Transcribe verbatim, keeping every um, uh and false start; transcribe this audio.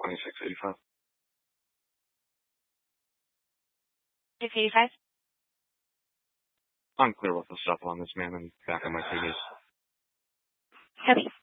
twenty-six eighty-five. six eighty-five? I'm clear with the stuff on this, man, and back on my T Vs. Copy.